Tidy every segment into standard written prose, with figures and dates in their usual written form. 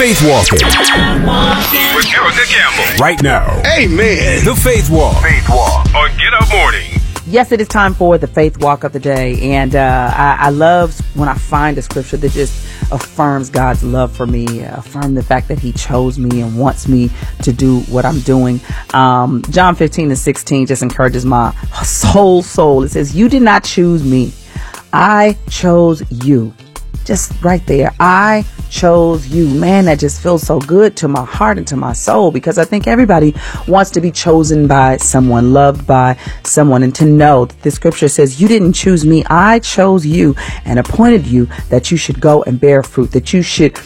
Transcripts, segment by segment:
Faith Walking with Erica Campbell. Right now. Amen. The Faith Walk. Faith Walk on Get Up Morning. Yes, it is time for the Faith Walk of the day. And I love when I find a scripture that just affirms God's love for me, affirm the fact that he chose me and wants me to do what I'm doing. John 15:16 just encourages my whole soul. It says, you did not choose me. I chose you. Just right there. I chose you. Man, that just feels so good to my heart and to my soul, because I think everybody wants to be chosen by someone, loved by someone, and to know that the scripture says, you didn't choose me. I chose you and appointed you that you should go and bear fruit, that you should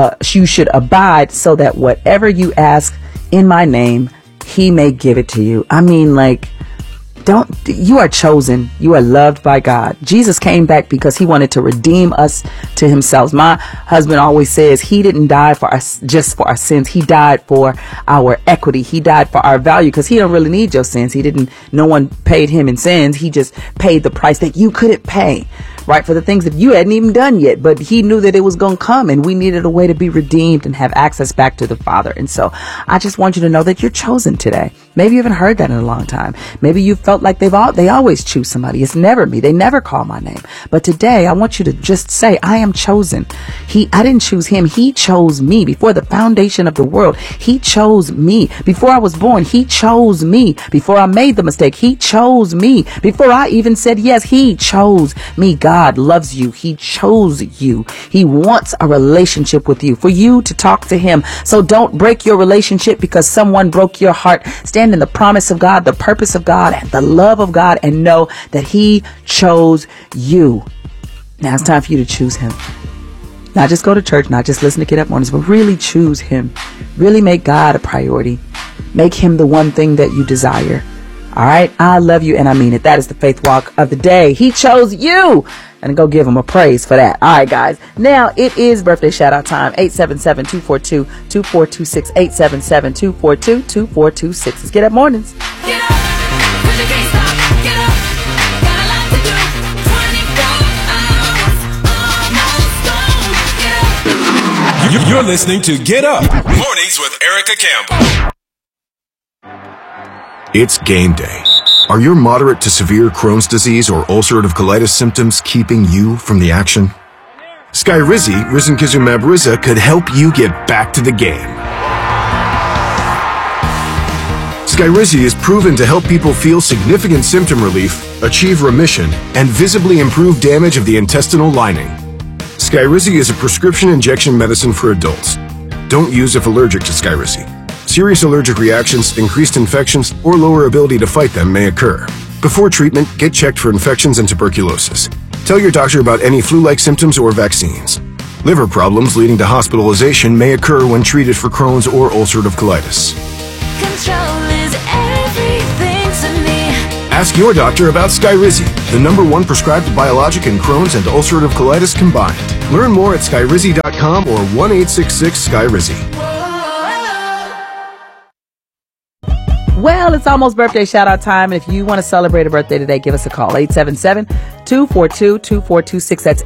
abide, so that whatever you ask in my name, he may give it to you. I mean, like, you are chosen. You are loved by God. Jesus came back because he wanted to redeem us to himself. My husband always says he didn't die for us just for our sins. He died for our equity. He died for our value, because he don't really need your sins. No one paid him in sins. He just paid the price that you couldn't pay, right? For the things that you hadn't even done yet, but he knew that it was going to come, and we needed a way to be redeemed and have access back to the Father. And so I just want you to know that you're chosen today. Maybe you haven't heard that in a long time. Maybe you felt like they always choose somebody. It's never me. They never call my name. But today I want you to just say, I am chosen. I didn't choose him. He chose me before the foundation of the world. He chose me before I was born. He chose me before I made the mistake. He chose me before I even said yes. He chose me. God loves you. He chose you. He wants a relationship with you, for you to talk to him. So don't break your relationship because someone broke your heart. Stand in the promise of God, the purpose of God, and the love of God, and know that he chose you. Now it's time for you to choose him. Not just go to church, not just listen to Get Up Mornings, but really choose him. Really make God a priority. Make him the one thing that you desire. All right. I love you, and I mean it. That is the Faith Walk of the day. He chose you. And go give him a praise for that. All right, guys. Now it is birthday shout out time. 877-242-2426. 877-242-2426. Let's Get Up Mornings. Get up. When you can't stop. Get up. Got a lot to do. 24 hours almost gone. Get up. You're listening to Get Up Mornings with Erica Campbell. It's game day. Are your moderate to severe Crohn's disease or ulcerative colitis symptoms keeping you from the action? Skyrizi, risankizumab Riza, could help you get back to the game. Skyrizi is proven to help people feel significant symptom relief, achieve remission, and visibly improve damage of the intestinal lining. Skyrizi is a prescription injection medicine for adults. Don't use if allergic to Skyrizi. Serious allergic reactions, increased infections, or lower ability to fight them may occur. Before treatment, get checked for infections and tuberculosis. Tell your doctor about any flu-like symptoms or vaccines. Liver problems leading to hospitalization may occur when treated for Crohn's or ulcerative colitis. Control is everything to me. Ask your doctor about Skyrizi, the #1 prescribed biologic in Crohn's and ulcerative colitis combined. Learn more at skyrizi.com or 1-866-SKYRIZI. Well, it's almost birthday shout out time. And if you want to celebrate a birthday today, give us a call. 877-242-2426. That's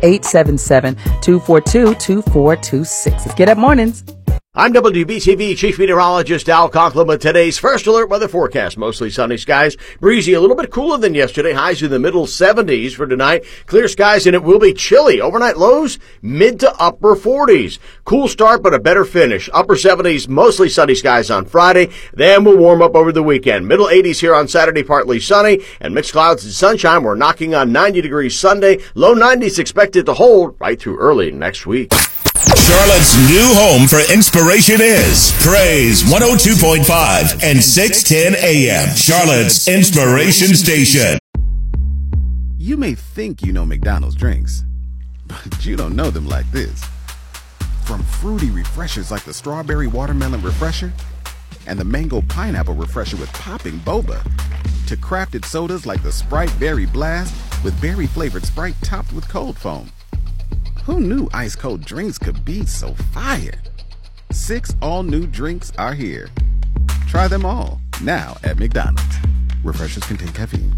877-242-2426. Let's Get Up Mornings. I'm WBTV Chief Meteorologist Al Conklin with today's first alert weather forecast. Mostly sunny skies, breezy, a little bit cooler than yesterday. Highs in the middle 70s for tonight. Clear skies, and it will be chilly. Overnight lows, mid to upper 40s. Cool start, but a better finish. Upper 70s, mostly sunny skies on Friday. Then we'll warm up over the weekend. Middle 80s here on Saturday, partly sunny, and mixed clouds and sunshine. We're knocking on 90 degrees Sunday. Low 90s expected to hold right through early next week. Charlotte's new home for inspiration is Praise 102.5 and 610 AM. Charlotte's Inspiration Station. You may think you know McDonald's drinks, but you don't know them like this. From fruity refreshers like the Strawberry Watermelon Refresher and the Mango Pineapple Refresher with popping boba, to crafted sodas like the Sprite Berry Blast with berry-flavored Sprite topped with cold foam. Who knew ice-cold drinks could be so fire? 6 all-new drinks are here. Try them all, now at McDonald's. Refreshers contain caffeine.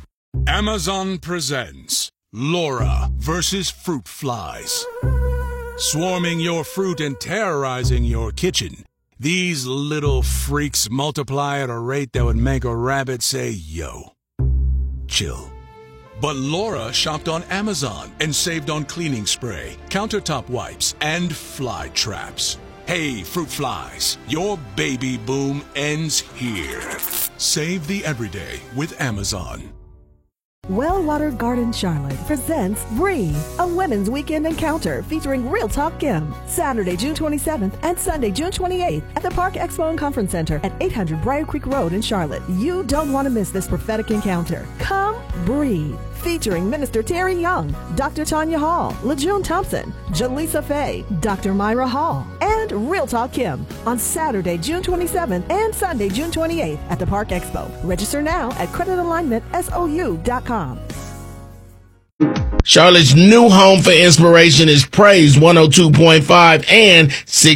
Amazon presents Laura versus Fruit Flies. swarming your fruit and terrorizing your kitchen. These little freaks multiply at a rate that would make a rabbit say, yo. Chill. But Laura shopped on Amazon and saved on cleaning spray, countertop wipes, and fly traps. Hey, fruit flies, your baby boom ends here. Save the everyday with Amazon. Well-Water Garden Charlotte presents Breathe, a women's weekend encounter featuring Real Talk Kim, Saturday, June 27th and Sunday, June 28th at the Park Expo and Conference Center at 800 Briar Creek Road in Charlotte. You don't want to miss this prophetic encounter. Come Breathe, featuring Minister Terry Young, Dr. Tanya Hall, LaJune Thompson, Jaleesa Faye, Dr. Myra Hall, and Real Talk Kim on Saturday, June 27th and Sunday, June 28th at the Park Expo. Register now at creditalignmentsou.com. Charlotte's new home for inspiration is Praise 102.5 and 6.